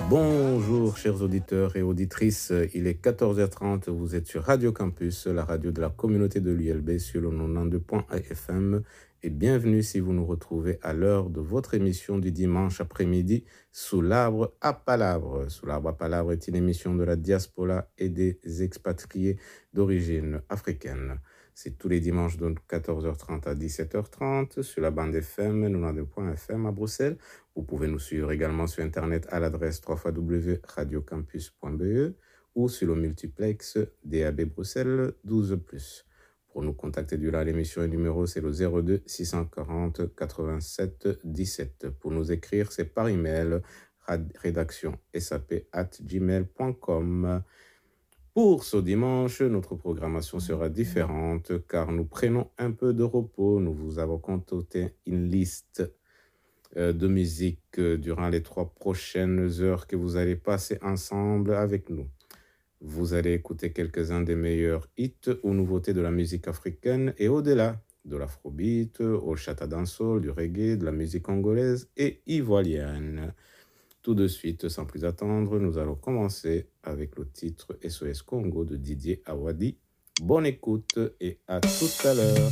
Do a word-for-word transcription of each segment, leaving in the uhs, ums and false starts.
Bonjour chers auditeurs et auditrices, il est quatorze heures trente, vous êtes sur Radio Campus, la radio de la communauté de l'U L B sur le quatre-vingt-douze point un F M et bienvenue si vous nous retrouvez à l'heure de votre émission du dimanche après-midi Sous l'arbre à Palabre. Sous l'arbre à Palabre est une émission de la diaspora et des expatriés d'origine africaine. C'est tous les dimanches de quatorze heures trente à dix-sept heures trente sur la bande F M quatre-vingt-douze point F M à Bruxelles. Vous pouvez nous suivre également sur Internet à l'adresse w w w point radio campus point b e ou sur le multiplex D A B Bruxelles douze plus. Pour nous contacter durant l'émission, le numéro c'est le zéro deux six cent quarante quatre-vingt-sept dix-sept. Pour nous écrire, c'est par email rédaction sap arobase gmail point com. Pour ce dimanche, notre programmation sera différente car nous prenons un peu de repos. Nous vous avons concocté une liste de musique durant les trois prochaines heures que vous allez passer ensemble avec nous. Vous allez écouter quelques-uns des meilleurs hits ou nouveautés de la musique africaine et au-delà, de l'afrobeat, au chata dancehall, du reggae, de la musique congolaise et ivoirienne. Tout de suite, sans plus attendre, nous allons commencer avec le titre S O S Congo de Didier Awadi. Bonne écoute et à tout à l'heure.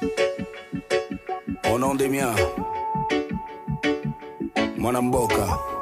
Au nom des miens, Mwanamboka.